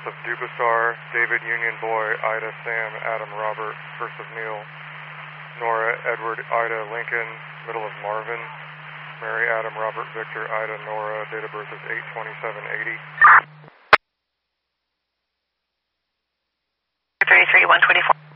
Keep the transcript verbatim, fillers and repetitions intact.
Of Dubasar, David Union Boy, Ida Sam, Adam Robert, first of Neil, Nora Edward Ida Lincoln, middle of Marvin, Mary Adam Robert Victor Ida Nora, date of birth is eight twenty-seven eighty. thirty-three one twenty-four.